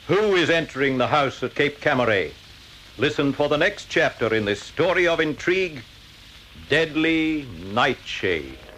Who is entering the house at Cape Camaret? Listen for the next chapter in this story of intrigue, Deadly Nightshade.